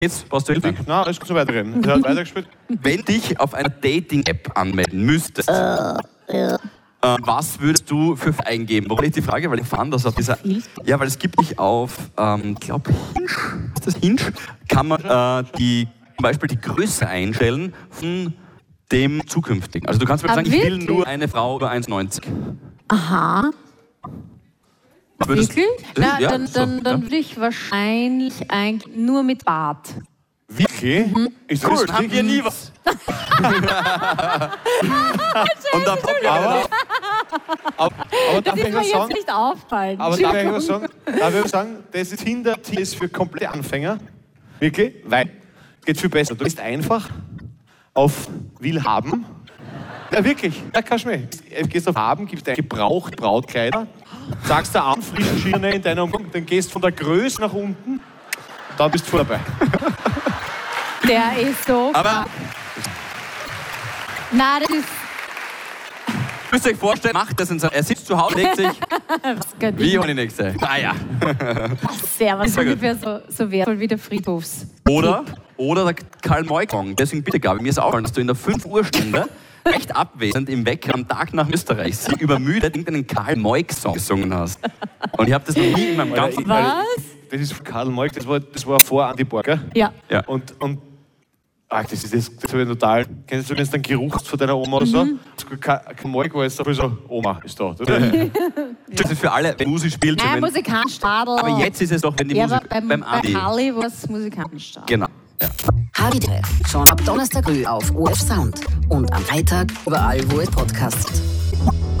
Jetzt brauchst du Hilfe. Nein, alles gut, so weiterreden. Er hat weitergespielt. Wenn dich auf einer Dating-App anmelden müsstest, was würdest du für eingeben? Warum ist die Frage? Weil ich fand, dass auf dieser... Ja, weil es gibt dich auf, ich glaube, Hinge, ist das Hinge? Kann man zum Beispiel die Größe einstellen von dem zukünftigen. Also du kannst mir sagen, ich will nur eine Frau über 1,90. Aha. Wirklich? Ja, dann würde ich wahrscheinlich eigentlich nur mit Bart. Wirklich? Ist das Cool, richtig? haben wir nie was. Und da Aber Das darf ist ich mir was jetzt sagen? nicht auffallen. Aber darf ich was sagen? Das ist Tinder ist für komplette Anfänger. Wirklich? Weil es geht viel besser. Du bist einfach auf will haben. Ja, wirklich. Ja, kannst du mir. Du gehst auf haben, gibst ein gebraucht Brautkleider, sagst da an, frische Schiene in deiner Umgebung, dann gehst von der Größe nach unten, dann bist du voll dabei. Der ist so. Aber Na, das ist. müsst ihr euch vorstellen, macht das er sitzt zu Hause, legt sich, wie und die nächste. Ah ja. Sehr was Sehr gut. ungefähr so wertvoll wie der Friedhofs. Oder der Karl Moik-Song. Deswegen bitte, Gabi, mir ist aufgefallen, dass du in der 5-Uhr-Stunde recht abwesend im Wecker am Tag nach Österreich sie übermüdet irgendeinen Karl Moik-Song gesungen hast. Und ich habe das noch nie in meinem ganzen... Was? Das ist Karl Moik, das war vor Andi Borger. Ja. Ja. Und das habe ich total. Kennst du, wenn du dann Geruch von deiner Oma oder so? Karl Moik war jetzt so, Oma ist da. Oder? Das ist für alle, wenn Musik spielt. Nein, wenn, Musikantenstadel. aber jetzt ist es doch, wenn die Ja, Musik aber beim bei Adi. Harley war es Musikantenstadel. Genau. Ja. Schon ab Donnerstag früh auf OF Sound und am Freitag überall, wo es Podcasts gibt.